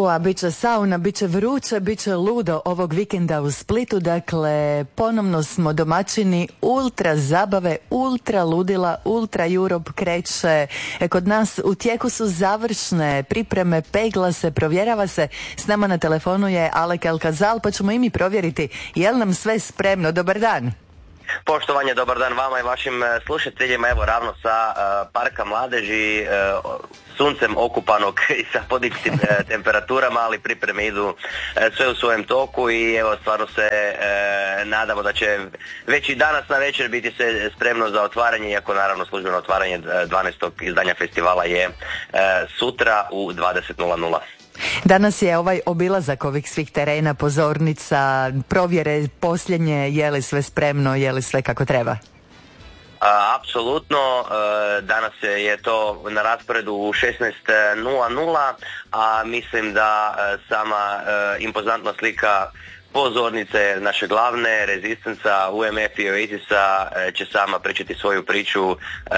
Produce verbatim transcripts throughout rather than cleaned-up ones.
a bit će sauna, bit će vruće, bit će ludo ovog vikenda u Splitu. Dakle, ponovno smo domaćini ultra zabave, ultra ludila, ultra Europe kreće. E, kod nas u tijeku su završne pripreme, pegla se, provjerava se. S nama na telefonu je Alek Alcazal, pa ćemo i mi provjeriti je li nam sve spremno. Dobar dan. Poštovanje, dobar dan vama i vašim slušateljima. Evo, ravno sa uh, Parka mladeži, uh, suncem okupanog i sa podignutim uh, temperaturama, ali pripreme idu uh, sve u svojem toku i evo, stvarno se uh, nadamo da će već i danas na večer biti sve spremno za otvaranje, iako naravno službeno otvaranje dvanaestog izdanja festivala je uh, sutra u dvadeset nula nula. Danas je ovaj obilazak ovih svih terena, pozornica, provjere posljednje, je li sve spremno, je li sve kako treba? A, apsolutno, e, danas je to na rasporedu u šesnaest nula nula, a mislim da e, sama e, impozantna slika pozornice naše glavne, Rezistenca, U M F i Oasisa će sama pričati svoju priču e,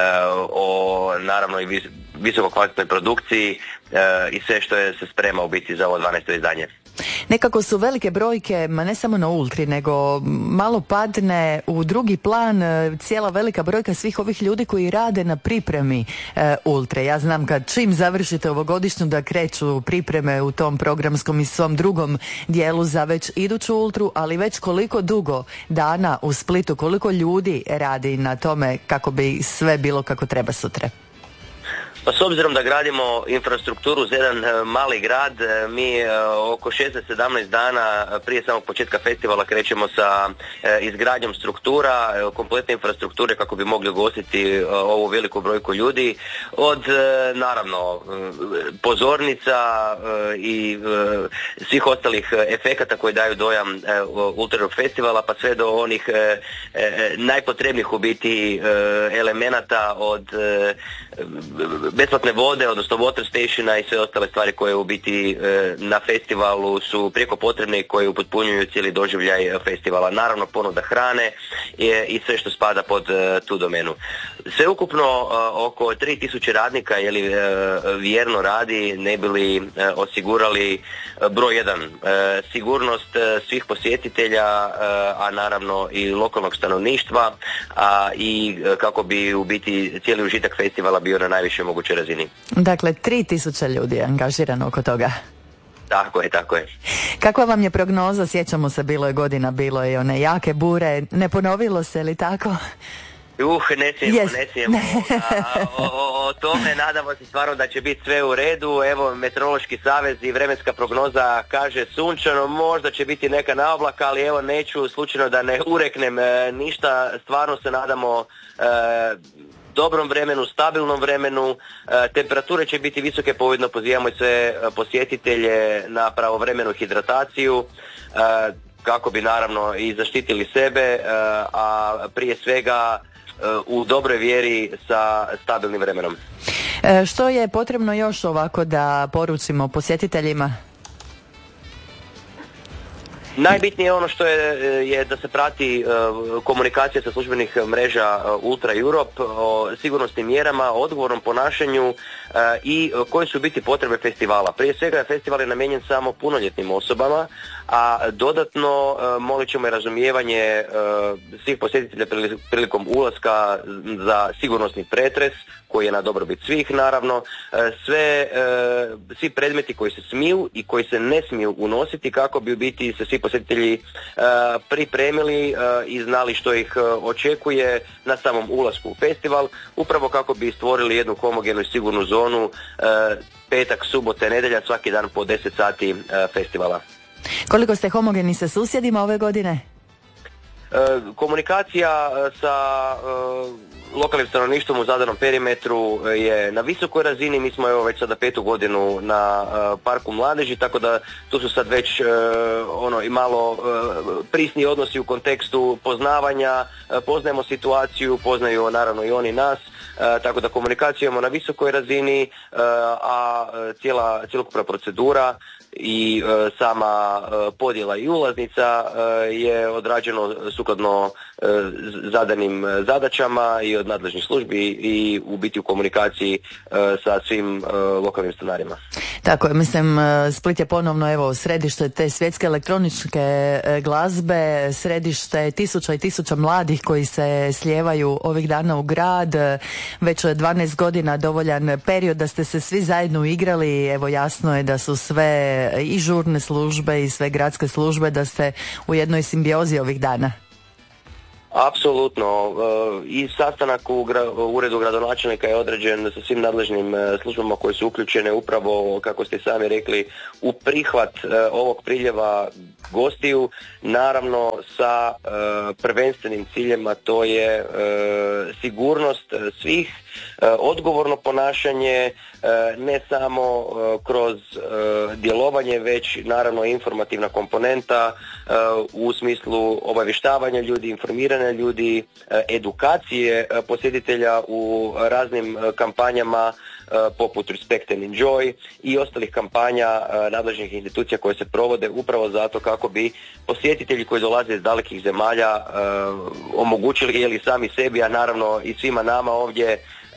o naravno i vis, visoko kvalitetnoj produkciji e, i sve što je se sprema u biti za ovo dvanaesto izdanje. Nekako su velike brojke, ma ne samo na Ultri, nego malo padne u drugi plan cijela velika brojka svih ovih ljudi koji rade na pripremi e, Ultre. Ja znam kad čim završite ovogodišnju da kreću pripreme u tom programskom i svom drugom dijelu za već iduću Ultru, ali već koliko dugo dana u Splitu, koliko ljudi radi na tome kako bi sve bilo kako treba sutra? Pa s obzirom da gradimo infrastrukturu za jedan e, mali grad, e, mi e, oko šesnaest sedamnaest dana prije samog početka festivala krećemo sa e, izgradnjom struktura, e, kompletne infrastrukture kako bi mogli ugostiti e, ovu veliku brojku ljudi, od e, naravno e, pozornica e, i e, svih ostalih efekata koji daju dojam e, Ultrarock festivala, pa sve do onih e, e, najpotrebnijih u biti e, elemenata od e, besplatne vode, odnosno water stationa i sve ostale stvari koje u biti e, na festivalu su prijeko potrebne i koje upotpunjuju cijeli doživljaj festivala. Naravno ponuda hrane je, i sve što spada pod e, tu domenu. Sveukupno e, oko tri tisuće radnika je li, e, vjerno radi ne bi li e, osigurali e, broj jedan, e, sigurnost e, svih posjetitelja, e, a naravno i lokalnog stanovništva, a i e, kako bi u biti cijeli užitak festivala bio na najvišoj mogućoj razini. Dakle, tri tisuće ljudi je angažirano oko toga. Tako je, tako je. Kakva vam je prognoza? Sjećamo se, bilo je godina, bilo je one jake bure. Ne ponovilo se li tako? Uh, ne smijemo, yes. ne smijemo. A, o, o, o tome nadamo se stvarno da će biti sve u redu. Evo, Meteorološki savez i vremenska prognoza kaže sunčano, možda će biti neka naoblaka, ali evo neću slučajno da ne ureknem e, ništa. Stvarno se nadamo e, dobrom vremenu, stabilnom vremenu, e, temperature će biti visoke, povidno pozivamo i sve posjetitelje na pravovremenu hidrataciju, e, kako bi naravno i zaštitili sebe, e, a prije svega e, u dobroj vjeri sa stabilnim vremenom. E, što je potrebno još ovako da poručimo posjetiteljima? Najbitnije je ono što je, je da se prati uh, komunikacija sa službenih mreža uh, Ultra Europe o sigurnosnim mjerama, odgovornom ponašanju uh, i uh, koje su biti potrebe festivala. Prije svega festival je namijenjen samo punoljetnim osobama, a dodatno uh, molit ćemo i razumijevanje uh, svih posjetitelja prilikom ulaska za sigurnosni pretres koji je na dobrobit svih naravno, sve, svi predmeti koji se smiju i koji se ne smiju unositi kako bi u biti se svi posjetitelji pripremili i znali što ih očekuje na samom ulasku u festival, upravo kako bi stvorili jednu homogenu i sigurnu zonu petak, subota, nedjelja, svaki dan po deset sati festivala. Koliko ste homogeni sa susjedima ove godine? Komunikacija sa lokalnim stanovništvom u zadanom perimetru je na visokoj razini. Mi smo evo već sada petu godinu na uh, Parku mladeži, tako da tu su sad već uh, ono i malo uh, prisni odnosi u kontekstu poznavanja, uh, poznajemo situaciju, poznaju naravno i oni nas, uh, tako da komunikaciju imamo na visokoj razini, uh, a cijela cjelokupna procedura i e, sama e, podjela i ulaznica e, je odrađeno sukladno e, zadanim zadaćama i od nadležnih službi i u biti u komunikaciji e, sa svim e, lokalnim stanarima. Tako je, mislim, Split je ponovno evo središte te svjetske elektroničke glazbe, središte tisuća i tisuća mladih koji se slijevaju ovih dana u grad. Već dvanaest godina dovoljan period da ste se svi zajedno igrali. Evo, jasno je da su sve i žurne službe i sve gradske službe, da ste u jednoj simbiozi ovih dana. Apsolutno. I sastanak u uredu gradonačelnika je određen sa svim nadležnim službama koje su uključene upravo, kako ste sami rekli, u prihvat ovog priljeva gostiju, naravno sa prvenstvenim ciljem, a to je sigurnost svih, odgovorno ponašanje, ne samo kroz djelovanje, već naravno informativna komponenta u smislu obavještavanja ljudi, informiranja ljudi, edukacije posjetitelja u raznim kampanjama poput Respect and Enjoy i ostalih kampanja nadležnih institucija koje se provode upravo zato kako bi posjetitelji koji dolaze iz dalekih zemalja omogućili ili sami sebi, a naravno i svima nama ovdje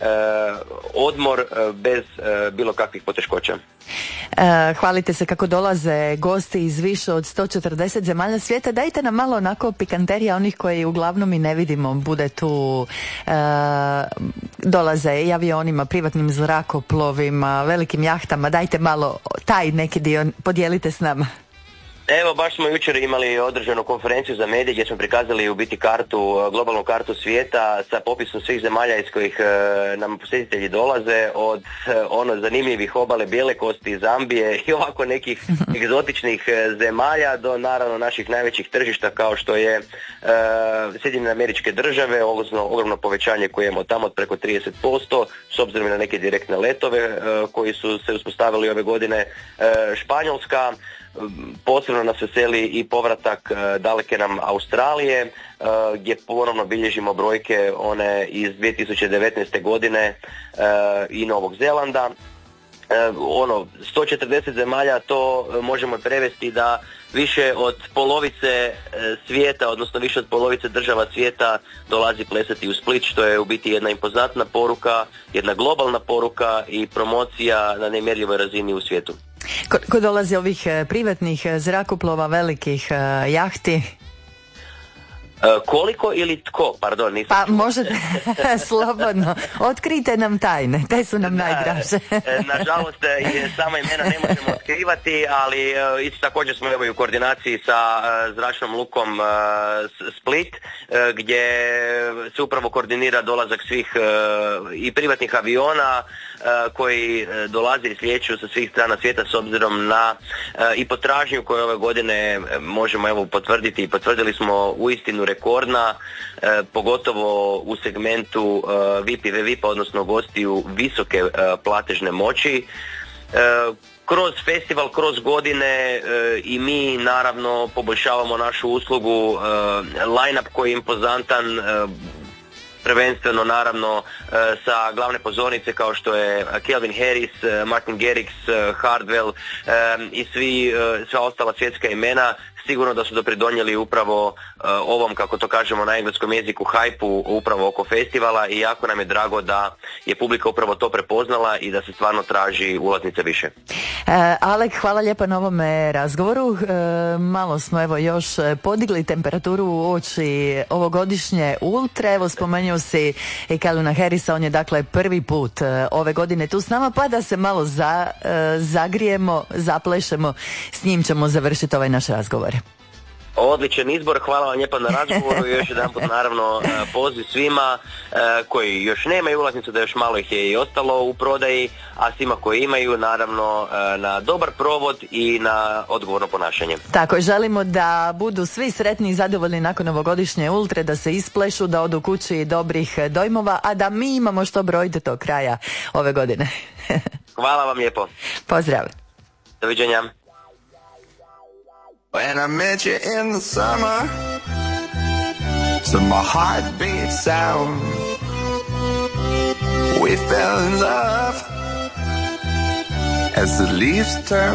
odmor bez bilo kakvih poteškoća. Hvalite se kako dolaze gosti iz više od sto četrdeset zemalja svijeta. Dajte nam malo onako pikanterija onih koji uglavnom i ne vidimo. Bude tu, e, dolaze i avionima, privatnim zrakoplovima, velikim jahtama. Dajte malo taj neki dio, podijelite s nama. Evo, baš smo jučer imali održanu konferenciju za medije gdje smo prikazali u biti kartu, globalnu kartu svijeta sa popisom svih zemalja iz kojih e, nam posjetitelji dolaze, od e, ono zanimljivih obale Bjelekosti, Zambije i ovako nekih egzotičnih e, zemalja do naravno naših najvećih tržišta kao što je e, Sjedinjene Američke Države, odnosno ogromno povećanje koje imamo tamo od preko trideset posto s obzirom na neke direktne letove e, koji su se uspostavili ove godine, e, Španjolska. Posebno nas veseli i povratak uh, daleke nam Australije, uh, gdje ponovno bilježimo brojke one iz dvije tisuće devetnaeste godine uh, i Novog Zelanda. Uh, ono, sto četrdeset zemalja, to možemo prevesti da više od polovice svijeta, odnosno više od polovice država svijeta dolazi plesati u Split, što je u biti jedna impozantna poruka, jedna globalna poruka i promocija na nemjerljivoj razini u svijetu. Ko, ko dolazi ovih privatnih zrakoplova, velikih jahti? Koliko ili tko? Pardon, nisam Pa čuo. Možete slobodno. Otkrijte nam tajne, te su nam najdraže. Nažalost, sama imena ne možemo otkrivati, ali isto također smo evo i u koordinaciji sa zračnom lukom Split, gdje se upravo koordinira dolazak svih i privatnih aviona koji dolaze i slijeću sa svih strana svijeta s obzirom na i potražnju koju ove godine možemo evo potvrditi i potvrdili smo uistinu rekordna, eh, pogotovo u segmentu eh, V I P i V I P-a, odnosno gostiju visoke eh, platežne moći. Eh, kroz festival, kroz godine eh, i mi naravno poboljšavamo našu uslugu, eh, line-up koji je impozantan, eh, prvenstveno naravno sa glavne pozornice kao što je Calvin Harris, Martin Garrix, Hardwell i svi, sva ostala svjetska imena. Sigurno da su dopridonijeli upravo uh, ovom, kako to kažemo na engleskom jeziku, hajpu upravo oko festivala i jako nam je drago da je publika upravo to prepoznala i da se stvarno traži ulaznice više. Uh, Alek, hvala lijepa na ovome razgovoru. Uh, malo smo evo još podigli temperaturu u oči ovogodišnje ultre. Evo spomenuo si i Calvina Harrisa, on je dakle prvi put uh, ove godine tu s nama, pa da se malo za, uh, zagrijemo, zaplešemo. S njim ćemo završiti ovaj naš razgovor. Odličan izbor, hvala vam lijepa na razgovoru i još jedan put naravno poziv svima koji još nemaju ulaznicu, da još malo ih je i ostalo u prodaji, a svima koji imaju naravno na dobar provod i na odgovorno ponašanje. Tako, želimo da budu svi sretni i zadovoljni nakon ovogodišnje ultre, da se isplešu, da odu kući dobrih dojmova, a da mi imamo što brojiti do kraja ove godine. Hvala vam lijepo. Pozdrav. Doviđenja. When I met you in the summer, so my heart beat sound. We fell in love as the leaves turn